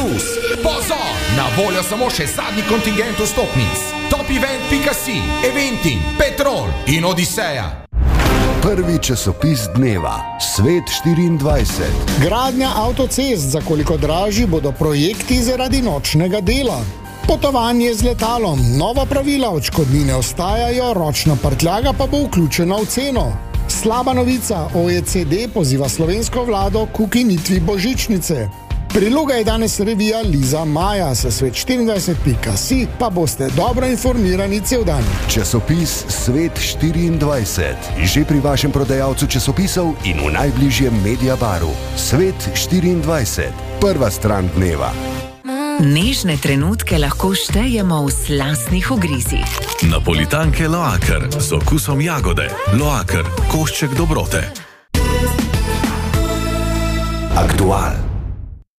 Pozor! Na voljo samo še zadnji kontingent vstopnic. Topevent.si, Eventim, Petrol in Odiseja. Prvi časopis dneva, Svet 24. Gradnja avtocest, za koliko dražji bodo projekti zaradi nočnega dela. Potovanje z letalom, nova pravila odškodnine ostajajo, ročna prtljaga pa bo vključena v ceno. Slaba novica, OECD poziva slovensko vlado k ukinitvi božičnice. Priloga je danes revija Liza Maja, s Svet24.si pa boste dobro informirani cel dan. Časopis Svet 24. Že pri vašem prodajalcu časopisov in v najbližjem Mediabaru. Svet 24. Prva stran dneva. Nežne trenutke lahko štejemo v slastnih ugrizih. Napolitanke Loaker z okusom jagode. Loaker, košček dobrote. Aktual.